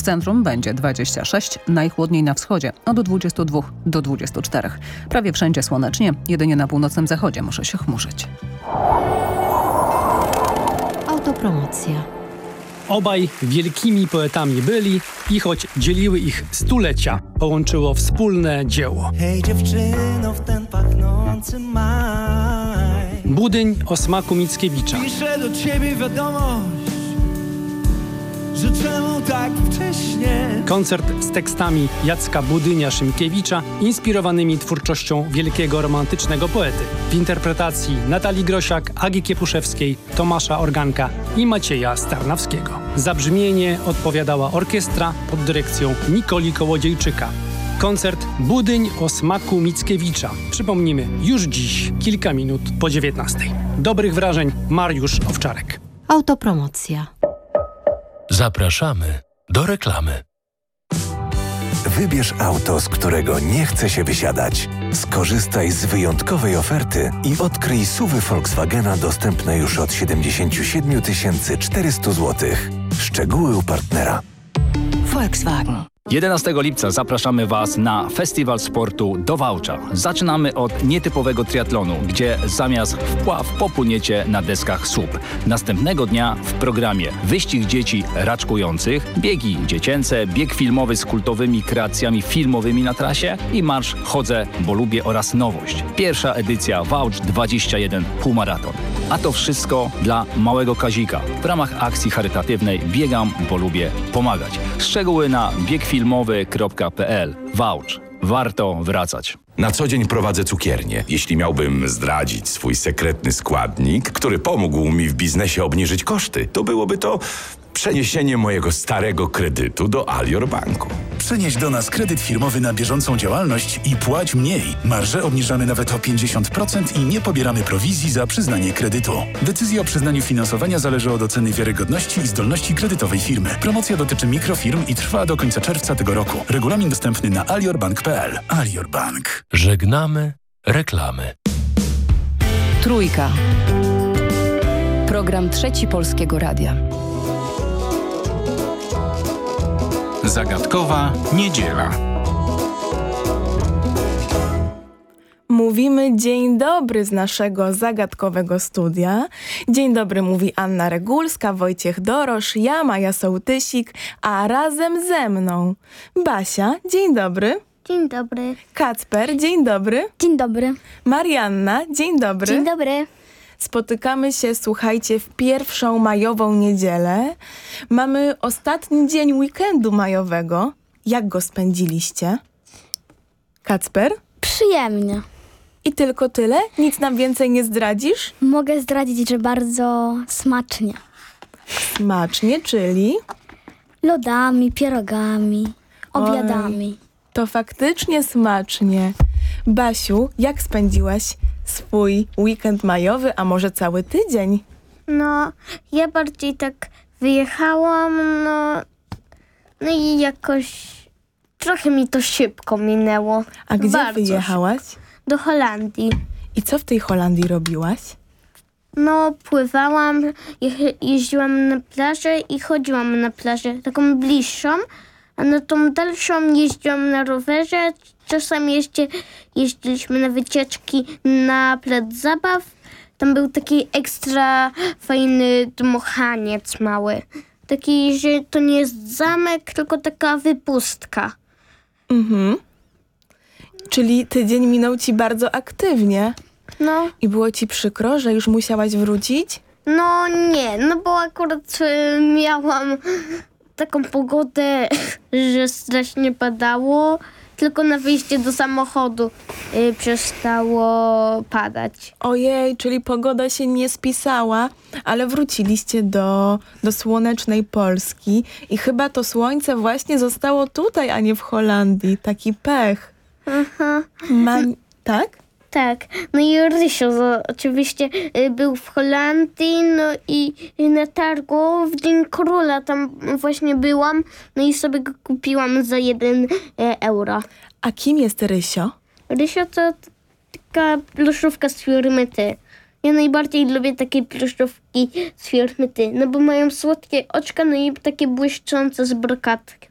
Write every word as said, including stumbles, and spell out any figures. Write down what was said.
W centrum będzie dwadzieścia sześć, najchłodniej na wschodzie od dwudziestu dwóch do dwudziestu czterech. Prawie wszędzie słonecznie, jedynie na północnym zachodzie może się chmurzyć. Autopromocja. Obaj wielkimi poetami byli i choć dzieliły ich stulecia, połączyło wspólne dzieło. Hej dziewczyno, w ten pachnący maj. Budyń o smaku Mickiewicza. Piszę do ciebie wiadomość, że czemu tak wcześnie. Koncert z tekstami Jacka Budynia-Szymkiewicza, inspirowanymi twórczością wielkiego romantycznego poety. W interpretacji Natalii Grosiak, Agi Kiepuszewskiej, Tomasza Organka i Macieja Starnawskiego. Za brzmienie odpowiadała orkiestra pod dyrekcją Nikoli Kołodziejczyka. Koncert Budyń o smaku Mickiewicza. Przypomnimy, już dziś, kilka minut po dziewiętnastej. Dobrych wrażeń, Mariusz Owczarek. Autopromocja. Zapraszamy do reklamy. Wybierz auto, z którego nie chce się wysiadać. Skorzystaj z wyjątkowej oferty i odkryj S U V y Volkswagena dostępne już od siedemdziesiąt siedem tysięcy czterysta złotych. Szczegóły u partnera. Volkswagen. jedenastego lipca zapraszamy Was na Festiwal Sportu do Wałcza. Zaczynamy od nietypowego triatlonu, gdzie zamiast wpław popłyniecie na deskach S U P. Następnego dnia w programie wyścig dzieci raczkujących, biegi dziecięce, bieg filmowy z kultowymi kreacjami filmowymi na trasie i marsz Chodzę, bo lubię oraz nowość. Pierwsza edycja Wałcz dwadzieścia jeden Półmaraton. A to wszystko dla małego Kazika. W ramach akcji charytatywnej Biegam, bo lubię pomagać. Szczegóły na biegfilmowy kropka p l. Wałcz. Warto wracać. Na co dzień prowadzę cukiernię. Jeśli miałbym zdradzić swój sekretny składnik, który pomógł mi w biznesie obniżyć koszty, to byłoby to przeniesienie mojego starego kredytu do Alior Banku. Przenieś do nas kredyt firmowy na bieżącą działalność i płać mniej. Marże obniżamy nawet o pięćdziesiąt procent i nie pobieramy prowizji za przyznanie kredytu. Decyzja o przyznaniu finansowania zależy od oceny wiarygodności i zdolności kredytowej firmy. Promocja dotyczy mikrofirm i trwa do końca czerwca tego roku. Regulamin dostępny na aliorbank kropka p l. Alior Bank. Żegnamy reklamy. Trójka. Program Trzeci Polskiego Radia. Zagadkowa niedziela. Mówimy dzień dobry z naszego zagadkowego studia. Dzień dobry mówi Anna Regulska, Wojciech Dorosz, ja Maja Sołtysik, a razem ze mną Basia, dzień dobry. Dzień dobry. Kacper, dzień dobry. Dzień dobry. Marianna, dzień dobry. Dzień dobry. Spotykamy się, słuchajcie, w pierwszą majową niedzielę. Mamy ostatni dzień weekendu majowego. Jak go spędziliście? Kacper? Przyjemnie. I tylko tyle? Nic nam więcej nie zdradzisz? Mogę zdradzić, że bardzo smacznie. Smacznie, czyli? Lodami, pierogami, obiadami. Oj, to faktycznie smacznie. Basiu, jak spędziłaś swój weekend majowy, a może cały tydzień? No, ja bardziej tak wyjechałam, no, no i jakoś trochę mi to szybko minęło. A gdzie Bardzo wyjechałaś? Szybko. Do Holandii. I co w tej Holandii robiłaś? No, pływałam, je- jeździłam na plażę i chodziłam na plażę, taką bliższą, a na tą dalszą jeździłam na rowerze. Czasami jeszcze jeździliśmy na wycieczki na plac zabaw. Tam był taki ekstra fajny dmuchaniec mały. Taki, że to nie jest zamek, tylko taka wypustka. Mhm. Czyli tydzień minął ci bardzo aktywnie. No. I było ci przykro, że już musiałaś wrócić? No nie, no bo akurat y, miałam taką pogodę, że strasznie padało. Tylko na wyjście do samochodu y, przestało padać. Ojej, czyli pogoda się nie spisała, ale wróciliście do, do słonecznej Polski i chyba to słońce właśnie zostało tutaj, a nie w Holandii. Taki pech. Aha. Ma- tak? Tak. No i Rysio zo- oczywiście y, był w Holandii, no i y, na targu w Dzień Króla tam właśnie byłam, no i sobie go kupiłam za jeden y, euro. A kim jest Rysio? Rysio to taka pluszówka z firmy Ty. Ja najbardziej lubię takie pluszówki z firmy Ty, no bo mają słodkie oczka, no i takie błyszczące z brokatki.